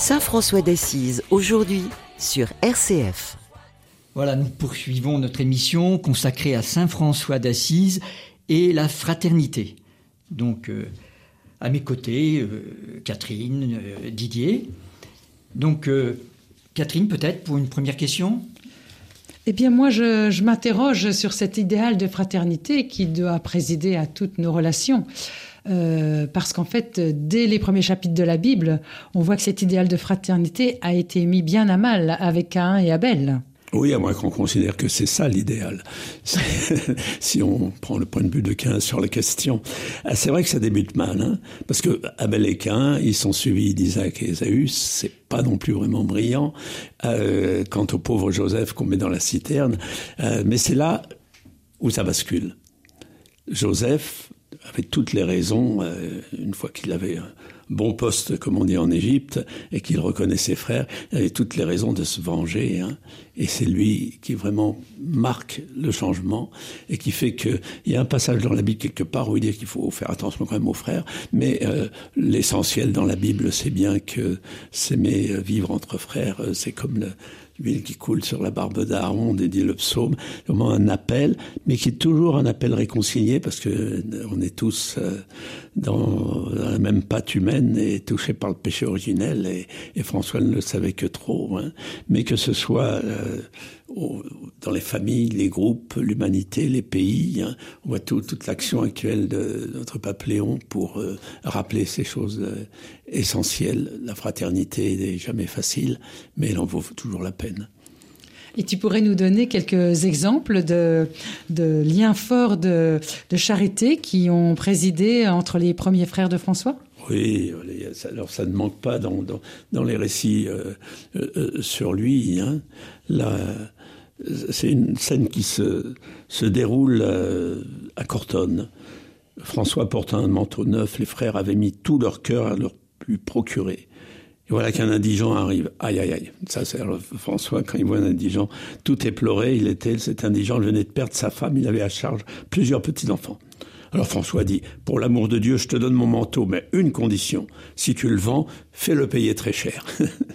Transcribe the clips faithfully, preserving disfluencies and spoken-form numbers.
Saint-François d'Assise, aujourd'hui sur R C F. Voilà, nous poursuivons notre émission consacrée à Saint-François d'Assise et la fraternité. Donc, euh, à mes côtés, euh, Catherine, euh, Didier. Donc, euh, Catherine, peut-être pour une première question ? Eh bien, moi, je, je m'interroge sur cet idéal de fraternité qui doit présider à toutes nos relations. Euh, parce qu'en fait, dès les premiers chapitres de la Bible, on voit que cet idéal de fraternité a été mis bien à mal avec Caïn et Abel. Oui, à moins qu'on considère que c'est ça l'idéal. Si on prend le point de vue de Caïn sur la question. C'est vrai que ça débute mal, hein, parce que Abel et Caïn, ils sont suivis d'Isaac et Ésaü, c'est pas non plus vraiment brillant. Euh, quant au pauvre Joseph qu'on met dans la citerne, euh, mais c'est là où ça bascule. Joseph avait toutes les raisons, euh, une fois qu'il avait un bon poste, comme on dit en Égypte, et qu'il reconnaît ses frères, il avait toutes les raisons de se venger. Hein, et c'est lui qui vraiment marque le changement et qui fait que il y a un passage dans la Bible quelque part où il dit qu'il faut faire attention quand même aux frères, mais euh, l'essentiel dans la Bible, c'est bien que s'aimer vivre entre frères, c'est comme le l'huile qui coule sur la barbe d'Aaron, dit le psaume, vraiment un appel, mais qui est toujours un appel réconcilié, parce que on est tous euh, dans la même pâte humaine et touchés par le péché originel, et, et François ne le savait que trop, hein. Mais que ce soit euh, au, dans les familles, les groupes, l'humanité, les pays, hein, on voit tout, toute l'action actuelle de notre pape Léon pour euh, rappeler ces choses euh, essentielles. La fraternité n'est jamais facile, mais elle en vaut toujours la peine. Et tu pourrais nous donner quelques exemples de, de liens forts de, de charité qui ont présidé entre les premiers frères de François ? Oui, alors ça ne manque pas dans, dans, dans les récits euh, euh, sur lui. Hein. Là, c'est une scène qui se, se déroule euh, à Cortonne. François porte un manteau neuf, les frères avaient mis tout leur cœur à leur lui procurer. Et voilà qu'un indigent arrive. Aïe, aïe, aïe. Ça, c'est alors, François, quand il voit un indigent, tout est pleuré. Il était, cet indigent venait de perdre sa femme. Il avait à charge plusieurs petits-enfants. Alors François dit, pour l'amour de Dieu, je te donne mon manteau, mais une condition. Si tu le vends, fais-le payer très cher.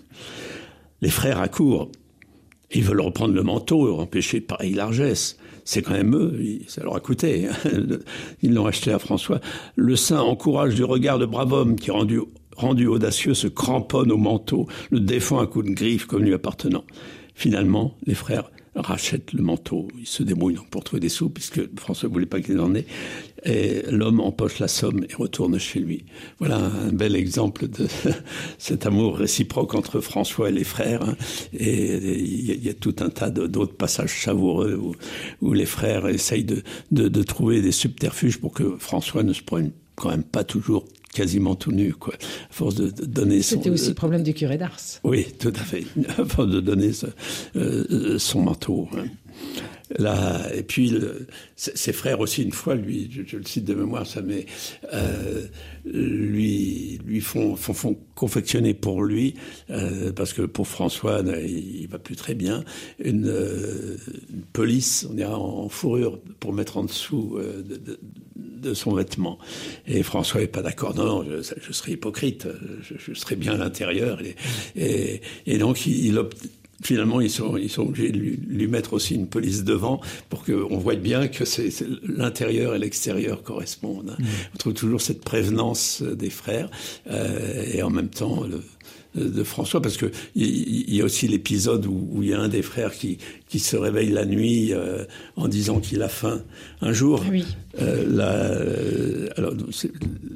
Les frères accourent. Ils veulent reprendre le manteau, empêcher de pareille largesse. C'est quand même eux, ça leur a coûté. Ils l'ont acheté à François. Le saint encourage du regard de brave homme qui, rendu, rendu audacieux, se cramponne au manteau, le défend à coups de griffe comme lui appartenant. Finalement, les frères rachètent le manteau. Ils se débrouillent pour trouver des sous, puisque François ne voulait pas qu'il en ait. Et l'homme empoche la somme et retourne chez lui. Voilà un bel exemple de cet amour réciproque entre François et les frères. Hein. Et il y a tout un tas d'autres passages savoureux où, où les frères essayent de, de, de trouver des subterfuges pour que François ne se prenne quand même pas toujours quasiment tout nu, quoi. À force de, de donner son... C'était aussi le problème du curé d'Ars. Oui, tout à fait. À force de donner ce, euh, son manteau. Hein. Là, et puis, le, ses frères aussi, une fois, lui, je, je le cite de mémoire, ça mais euh, lui, lui font, font, font confectionner pour lui, euh, parce que pour François, il, il va plus très bien, une, euh, une pelisse, on dirait en fourrure, pour mettre en dessous euh, de, de, de son vêtement. Et François n'est pas d'accord. Non, non, je, je serais hypocrite, je, je serais bien à l'intérieur. Et, et, et donc, il, il opte. Finalement, ils sont, ils sont obligés de lui, lui mettre aussi une pelisse devant pour qu'on voit bien que c'est, c'est l'intérieur et l'extérieur correspondent. Hein. Mmh. On trouve toujours cette prévenance des frères euh, et en même temps le, de François, parce que il y a aussi l'épisode où, où il y a un des frères qui, qui se réveille la nuit euh, en disant qu'il a faim. Un jour, oui. euh, la, euh, alors, c'est,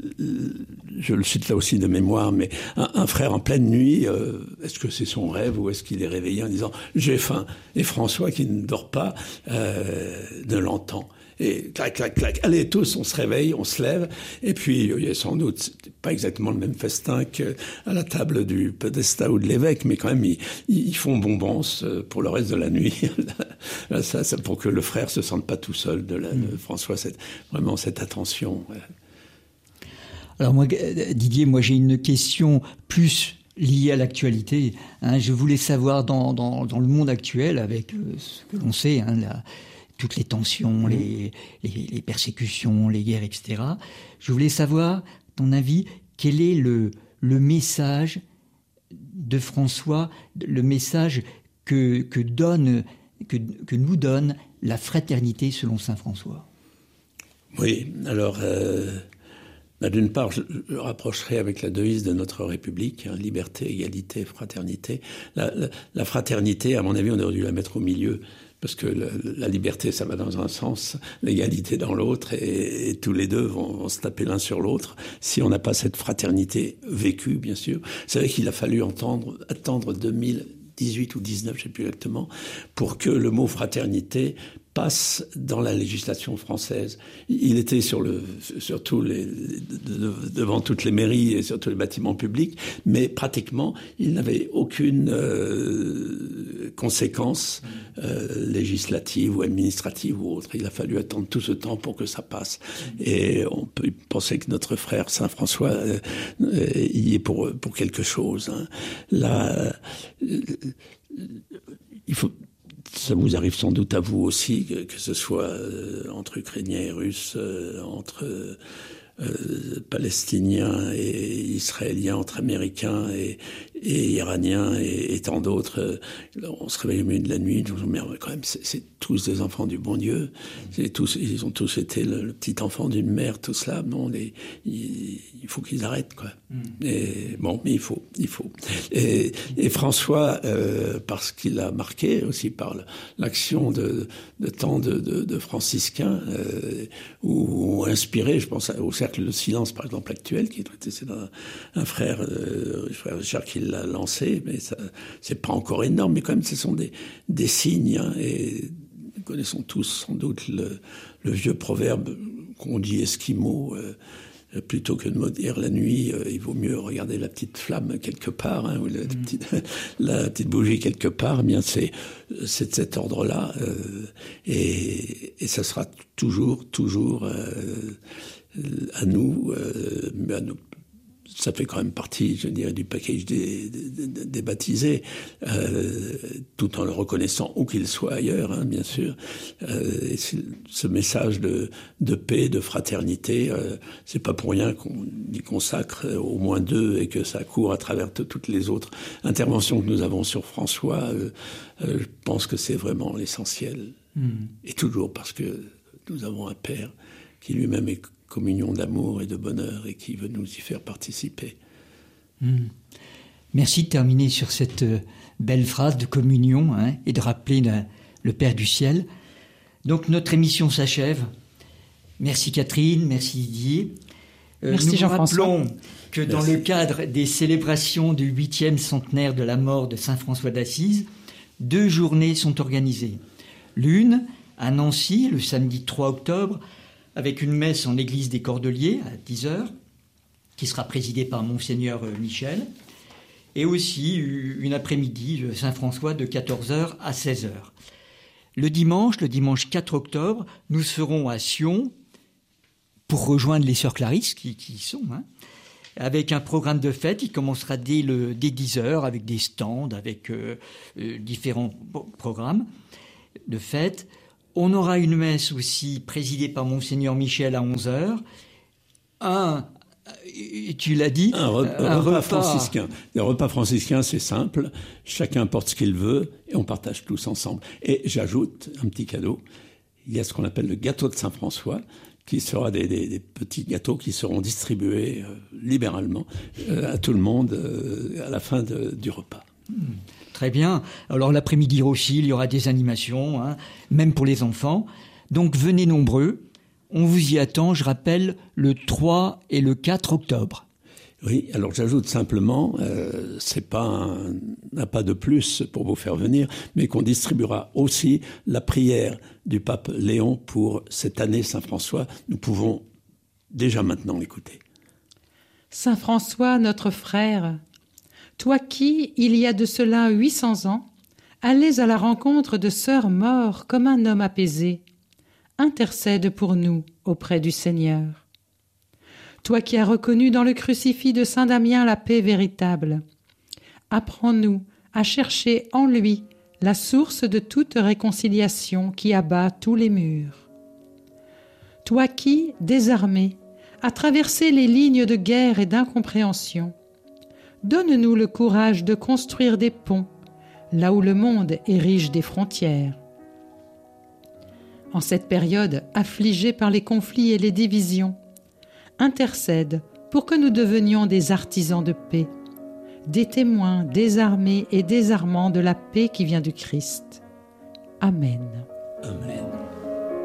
je le cite là aussi de mémoire, mais un, un frère en pleine nuit, euh, est-ce que c'est son rêve ou est-ce qu'il est réveillé en disant « j'ai faim » et François, qui ne dort pas, euh, ne l'entend. Et clac, clac, clac. Allez, tous, on se réveille, on se lève. Et puis, il y a sans doute pas exactement le même festin qu'à la table du podestat ou de l'évêque, mais quand même, ils, ils font bombance pour le reste de la nuit. ça, ça, pour que le frère se sente pas tout seul de, la, de François, cette, vraiment cette attention. Alors moi, Didier, moi j'ai une question plus liée à l'actualité. Hein. Je voulais savoir dans, dans, dans le monde actuel, avec euh, ce que l'on sait, hein, la, toutes les tensions, les, les, les persécutions, les guerres, et cetera. Je voulais savoir, à ton avis, quel est le, le message de François le message que, que, donne, que, que nous donne la fraternité selon saint François. Oui, alors, euh, bah d'une part, je, je rapprocherai avec la devise de notre République, hein, liberté, égalité, fraternité. La, la, la fraternité, à mon avis, on aurait dû la mettre au milieu, parce que la, la liberté, ça va dans un sens, l'égalité dans l'autre, et, et tous les deux vont, vont se taper l'un sur l'autre, si on n'a pas cette fraternité vécue, bien sûr. C'est vrai qu'il a fallu entendre, attendre deux mille dix-huit ou dix-neuf, je ne sais plus exactement, pour que le mot fraternité passe dans la législation française. Il était sur le, sur tous les, devant toutes les mairies et sur tous les bâtiments publics, mais pratiquement, il n'avait aucune euh, conséquence euh, législative ou administrative ou autre. Il a fallu attendre tout ce temps pour que ça passe. Et on peut penser que notre frère Saint François euh, y est pour, pour quelque chose. Hein. Là, euh, il faut... Ça vous arrive sans doute à vous aussi, que, que ce soit euh, entre Ukrainiens et Russes, euh, entre euh, euh, Palestiniens et Israéliens, entre Américains et, et Iraniens et, et tant d'autres. Euh, on se réveille au milieu de la nuit, je me dis, merde, quand même, c'est, c'est tous des enfants du bon Dieu. C'est tous, ils ont tous été le, le petit enfant d'une mère, tout cela. Non, les, il, il faut qu'ils arrêtent, quoi. Mm. Et bon, mais il faut, il faut. Et, et François, euh, parce qu'il a marqué aussi par l'action de, de tant de, de, de franciscains, euh, ou, ou inspiré, je pense au cercle de silence, par exemple, actuel, qui est c'est un, un frère, euh, frère Richard qui l'a lancé, mais ça, c'est pas encore énorme, mais quand même, ce sont des, des signes, hein, et nous connaissons tous sans doute le, le vieux proverbe qu'on dit esquimau, euh, plutôt que de maudire la nuit, euh, il vaut mieux regarder la petite flamme quelque part, hein, ou la, mmh. petite, la petite bougie quelque part. Eh bien, c'est, c'est de cet ordre-là, euh, et, et ça sera toujours, toujours euh, à nous, euh, à nous. Ça fait quand même partie, je dirais, du package des, des, des, des baptisés, euh, tout en le reconnaissant où qu'il soit ailleurs, hein, bien sûr. Euh, et ce message de, de paix, de fraternité, euh, c'est pas pour rien qu'on y consacre au moins deux et que ça court à travers t- toutes les autres interventions que nous avons sur François. Euh, euh, je pense que c'est vraiment l'essentiel. Mmh. Et toujours parce que nous avons un Père qui lui-même est communion d'amour et de bonheur et qui veut nous y faire participer. Mmh. Merci de terminer sur cette belle phrase de communion, hein, et de rappeler la, le Père du ciel. Donc notre émission s'achève. Merci Catherine, merci Didier. Euh, merci nous Jean-François. Nous rappelons que dans merci. Le cadre des célébrations du huitième centenaire de la mort de saint François d'Assise, deux journées sont organisées. L'une à Nancy, le samedi trois octobre, avec une messe en l'église des Cordeliers à dix heures, qui sera présidée par Monseigneur Michel, et aussi une après-midi Saint-François de quatorze heures à seize heures. Le dimanche, le dimanche quatre octobre, nous serons à Sion pour rejoindre les sœurs Clarisse qui, qui y sont, hein, avec un programme de fête qui commencera dès, le, dès dix heures avec des stands, avec euh, euh, différents programmes de fête. On aura une messe aussi présidée par Monseigneur Michel à onze heures. Un, tu l'as dit, un, re- un, un repas, repas franciscain. Le repas franciscain, c'est simple. Chacun porte ce qu'il veut et on partage tous ensemble. Et j'ajoute un petit cadeau. Il y a ce qu'on appelle le gâteau de Saint-François, qui sera des, des, des petits gâteaux qui seront distribués euh, libéralement euh, à tout le monde euh, à la fin de, du repas. Mmh. Très bien. Alors l'après-midi aussi, il y aura des animations, hein, même pour les enfants. Donc venez nombreux. On vous y attend, je rappelle, le trois et le quatre octobre. Oui, alors j'ajoute simplement, euh, c'est pas un, un pas de plus pour vous faire venir, mais qu'on distribuera aussi la prière du pape Léon pour cette année Saint-François. Nous pouvons déjà maintenant l'écouter. Saint François, notre frère, toi qui, il y a de cela huit cents ans, allais à la rencontre de sœurs morts comme un homme apaisé, intercède pour nous auprès du Seigneur. Toi qui as reconnu dans le crucifix de saint Damien la paix véritable, apprends-nous à chercher en lui la source de toute réconciliation qui abat tous les murs. Toi qui, désarmé, as traversé les lignes de guerre et d'incompréhension, donne-nous le courage de construire des ponts, là où le monde érige des frontières. En cette période affligée par les conflits et les divisions, intercède pour que nous devenions des artisans de paix, des témoins désarmés et désarmants de la paix qui vient du Christ. Amen. Amen.